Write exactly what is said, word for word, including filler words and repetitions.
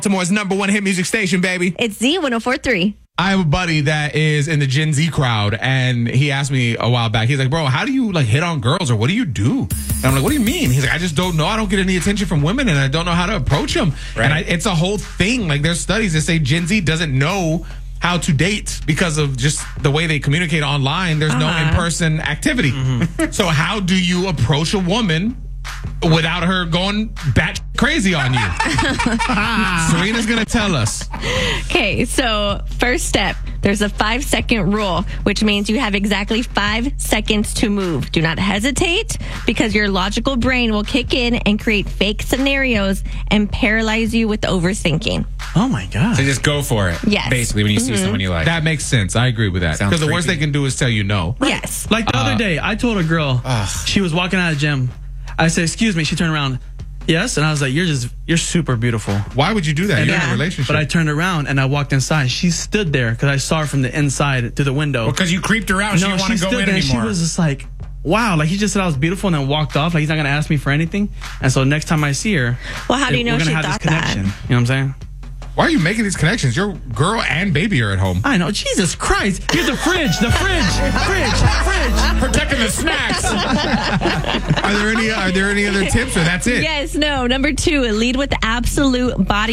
Baltimore's number one hit music station, baby. It's Z one oh four point three. I have a buddy that is in the Gen Z crowd, and he asked me a while back. He's like, bro, how do you like hit on girls, or what do you do? And I'm like, what do you mean? He's like, I just don't know. I don't get any attention from women, and I don't know how to approach them. Right. And I, it's a whole thing. Like, there's studies that say Gen Z doesn't know how to date because of just the way they communicate online. There's no Uh-huh. in-person activity. Mm-hmm. So how do you approach a woman without her going bat crazy on you? Serena's going to tell us. Okay, so first step, there's a five second rule, which means you have exactly five seconds to move. Do not hesitate, because your logical brain will kick in and create fake scenarios and paralyze you with overthinking. Oh my God. So just go for it. Yes. Basically, when you see someone you like. That makes sense. I agree with that. Sounds Because the worst creepy. they can do is tell you no. Yes. Like the Uh, other day, I told a girl, she was walking out of the gym. I said, excuse me. She turned around. Yes. And I was like, you're just, you're super beautiful. Why would you do that? You're in Yeah. a relationship. But I turned around and I walked inside. She stood there because I saw her from the inside through the window. Because you creeped her out. She no, didn't want she to go stood in there and she anymore. was just like, wow. Like, he just said I was beautiful and then walked off. Like, he's not going to ask me for anything. And so next time I see her, Well, how do you know we're going she to have this thought that? connection. You know what I'm saying? Why are you making these connections? Your girl and baby are at home. I know. Jesus Christ. Here's the fridge. The fridge. Fridge. Fridge. Protecting the snacks. Are there any? Are there any other tips, or that's it? Yes, no. Number two, lead with absolute body